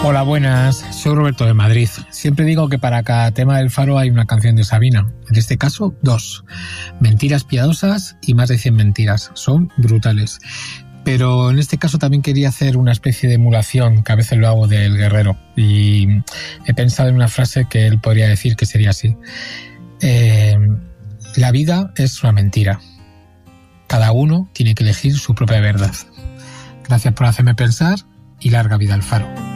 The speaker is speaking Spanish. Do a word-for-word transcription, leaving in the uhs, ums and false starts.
Hola, buenas. Soy Roberto de Madrid. Siempre digo que para cada tema del Faro hay una canción de Sabina. En este caso, dos. Mentiras piadosas y más de cien mentiras. Son brutales. Pero en este caso también quería hacer una especie de emulación, que a veces lo hago, del Guerrero. Y he pensado en una frase que él podría decir, que sería así. Eh, la vida es una mentira. Cada uno tiene que elegir su propia verdad. Gracias por hacerme pensar y larga vida al Faro.